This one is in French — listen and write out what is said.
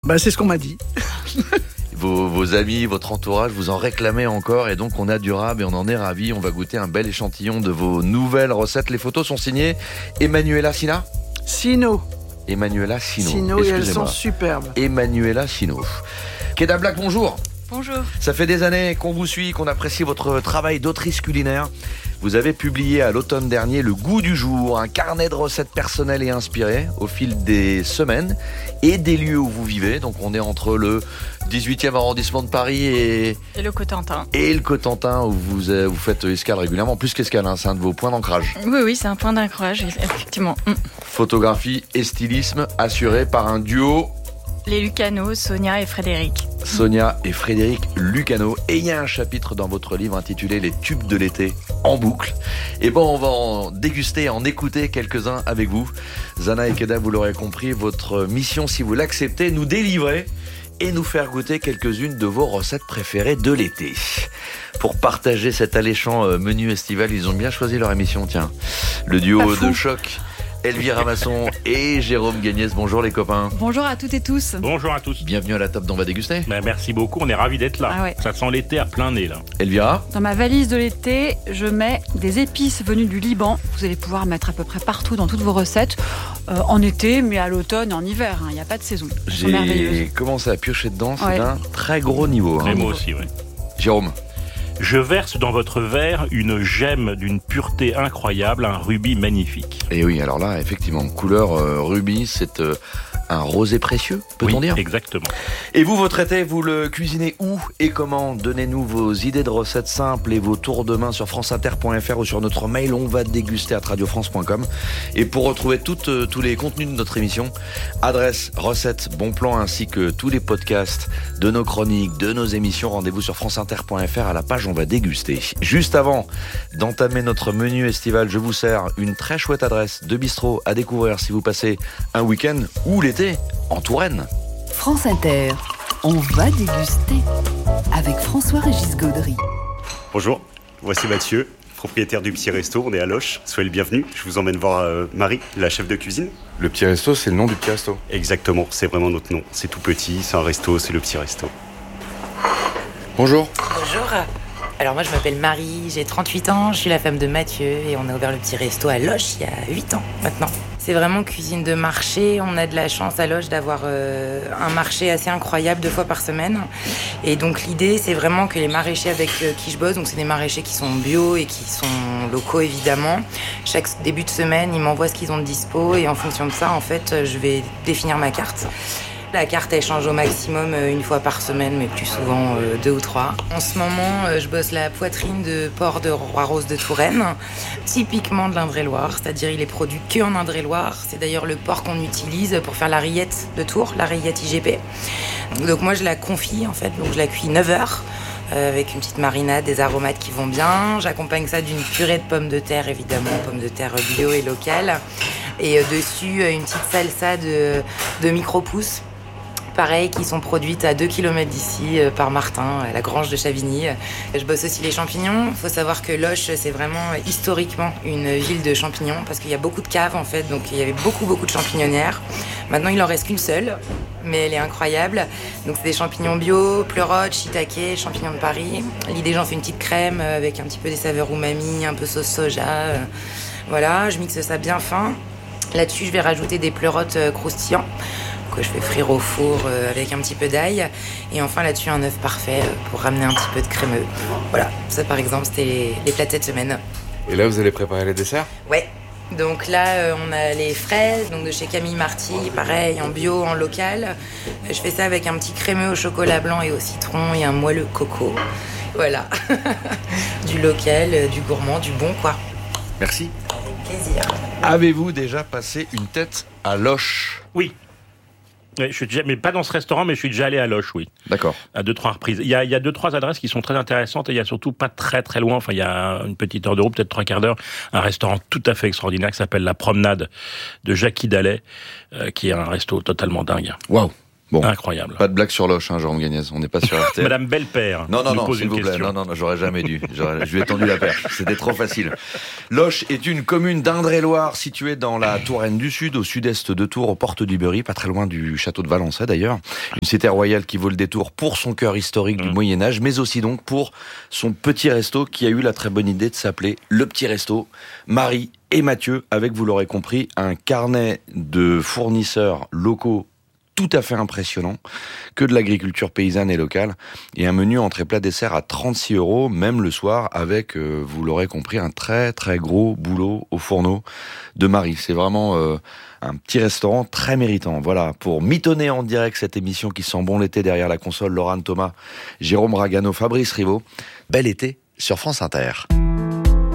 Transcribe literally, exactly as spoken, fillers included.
Bah, c'est ce qu'on m'a dit. Vos, vos amis, votre entourage vous en réclamez encore et donc on a du rab et on en est ravis. On va goûter un bel échantillon de vos nouvelles recettes. Les photos sont signées Emmanuela Sina Sino. Emmanuela Sino. Sino et elles sont superbes. Emmanuela Sino. Keda Black, bonjour. Bonjour. Ça fait des années qu'on vous suit, qu'on apprécie votre travail d'autrice culinaire. Vous avez publié à l'automne dernier Le Goût du Jour, un carnet de recettes personnelles et inspirées au fil des semaines et des lieux où vous vivez. Donc on est entre le dix-huitième arrondissement de Paris et, et le Cotentin. Et le Cotentin où vous, vous faites escale régulièrement, plus qu'escale, hein, c'est un de vos points d'ancrage. Oui, oui, c'est un point d'ancrage, effectivement. Mm. Photographie et stylisme assurés par un duo. Les Lucano, Sonia et Frédéric. Sonia et Frédéric Lucano. Et il y a un chapitre dans votre livre intitulé Les tubes de l'été en boucle. Et bon, on va en déguster, en écouter quelques-uns avec vous. Zana et Keda, vous l'aurez compris, votre mission, si vous l'acceptez, nous délivrer et nous faire goûter quelques-unes de vos recettes préférées de l'été. Pour partager cet alléchant menu estival, ils ont bien choisi leur émission, tiens. Le duo de choc. Elvira Masson et Jérôme Gagnès. Bonjour les copains. Bonjour à toutes et tous. Bonjour à tous. Bienvenue à la table dont on va déguster. Ben, merci beaucoup, on est ravis d'être là. Ah ouais. Ça sent l'été à plein nez là. Elvira. Dans ma valise de l'été, je mets des épices venues du Liban. Vous allez pouvoir mettre à peu près partout dans toutes vos recettes. Euh, en été, mais à l'automne et en hiver. Il hein, n'y a pas de saison. Elles sont merveilleuses. J'ai commencé à piocher dedans, c'est ouais. d'un très gros niveau. Très Hein. moi aussi, oui. Jérôme. Je verse dans votre verre une gemme d'une pureté incroyable, un rubis magnifique. Et oui, alors là, effectivement, couleur euh, rubis, c'est euh, un rosé précieux, peut-on oui, dire ? Exactement. Et vous, votre été, vous le cuisinez où et comment ? Donnez-nous vos idées de recettes simples et vos tours de main sur franceinter point f r ou sur notre mail, on va déguster à radio france point com. Et pour retrouver toutes, euh, tous les contenus de notre émission, adresse, recettes, bons plans ainsi que tous les podcasts de nos chroniques, de nos émissions, rendez-vous sur franceinter point f r à la page on va déguster. Juste avant d'entamer notre menu estival, je vous sers une très chouette adresse de bistrot à découvrir si vous passez un week-end ou l'été en Touraine. France Inter, on va déguster avec François-Régis Gaudry. Bonjour, voici Mathieu, propriétaire du Petit Resto, on est à Loches. Soyez le bienvenu, je vous emmène voir euh, Marie, la chef de cuisine. Le Petit Resto, c'est le nom du Petit Resto. Exactement, c'est vraiment notre nom. C'est tout petit, c'est un resto, c'est le Petit Resto. Bonjour. Bonjour. Alors moi je m'appelle Marie, j'ai trente-huit ans, je suis la femme de Mathieu et on a ouvert le Petit Resto à Loches il y a huit ans maintenant. C'est vraiment cuisine de marché, on a de la chance à Loches d'avoir euh, un marché assez incroyable deux fois par semaine. Et donc l'idée c'est vraiment que les maraîchers avec euh, qui je bosse, donc c'est des maraîchers qui sont bio et qui sont locaux évidemment. Chaque début de semaine ils m'envoient ce qu'ils ont de dispo et en fonction de ça en fait je vais définir ma carte. La carte, elle change au maximum une fois par semaine, mais plus souvent euh, deux ou trois. En ce moment, euh, je bosse la poitrine de porc de Roi-Rose de Touraine, typiquement de l'Indre-et-Loire, c'est-à-dire il est produit que en Indre-et-Loire. C'est d'ailleurs le porc qu'on utilise pour faire la rillette de Tours, la rillette I G P. Donc moi, je la confie en fait, donc je la cuis neuf heures. Euh, avec une petite marinade, des aromates qui vont bien. J'accompagne ça d'une purée de pommes de terre, évidemment, pommes de terre bio et locales. Et euh, dessus, une petite salsa de, de micro-pousses. Pareil, qui sont produites à deux kilomètres d'ici, euh, par Martin, à la grange de Chavigny. Je bosse aussi les champignons. Il faut savoir que Loches, c'est vraiment historiquement une ville de champignons, parce qu'il y a beaucoup de caves, en fait, donc il y avait beaucoup, beaucoup de champignonnières. Maintenant, il en reste qu'une seule, mais elle est incroyable. Donc, c'est des champignons bio, pleurotes, shiitake, champignons de Paris. L'idée, j'en fais une petite crème avec un petit peu des saveurs umami, un peu sauce soja. Euh, voilà, je mixe ça bien fin. Là-dessus, je vais rajouter des pleurotes euh, croustillants, que je fais frire au four euh, avec un petit peu d'ail. Et enfin là-dessus un œuf parfait euh, pour ramener un petit peu de crémeux. Voilà, ça par exemple c'était les, les plats de cette semaine. Et là vous allez préparer les desserts ? Ouais, donc là euh, on a les fraises donc de chez Camille Marty, pareil en bio, en local. Je fais ça avec un petit crémeux au chocolat blanc et au citron et un moelleux coco. Voilà, du local, euh, du gourmand, du bon quoi. Merci. Avec plaisir. Avez-vous déjà passé une tête à Loches ? Oui. Ouais, je suis déjà, mais pas dans ce restaurant, mais je suis déjà allé à Loches, oui. D'accord. À deux, trois reprises. Il y a, il y a deux, trois adresses qui sont très intéressantes et il y a surtout pas très, très loin. Enfin, il y a une petite heure de route, peut-être trois quarts d'heure. Un restaurant tout à fait extraordinaire qui s'appelle La Promenade de Jackie Dallet, euh, qui est un resto totalement dingue. Waouh. Bon, incroyable. Pas de blague sur Loche, hein, Jérôme Gagnez. On n'est pas sur R T L. Madame Belle-Père. Non, non, nous non, pose s'il une vous plaît. question. Non, non, non, j'aurais jamais dû. J'aurais, je lui ai tendu la perche. C'était trop facile. Loche est une commune d'Indre-et-Loire située dans la Touraine du Sud, au sud-est de Tours, aux portes du Berry, pas très loin du château de Valençay d'ailleurs. Une cité royale qui vaut le détour pour son cœur historique mmh. du Moyen-Âge, mais aussi donc pour son petit resto qui a eu la très bonne idée de s'appeler Le Petit Resto. Marie et Mathieu, avec, vous l'aurez compris, un carnet de fournisseurs locaux tout à fait impressionnant, que de l'agriculture paysanne et locale, et un menu entrée plat dessert à trente-six euros, même le soir, avec, euh, vous l'aurez compris, un très très gros boulot au fourneau de Marie. C'est vraiment euh, un petit restaurant très méritant. Voilà, pour mitonner en direct cette émission qui sent bon l'été derrière la console, Laurent Thomas, Jérôme Ragano, Fabrice Rivaud, bel été sur France Inter.